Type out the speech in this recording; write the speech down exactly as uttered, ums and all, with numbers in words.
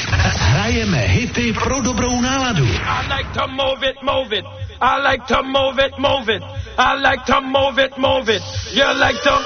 Hrajeme hity pro dobrou náladu. I like to move it, move it. I like to move it, move it. I like to move it, move it. You like to...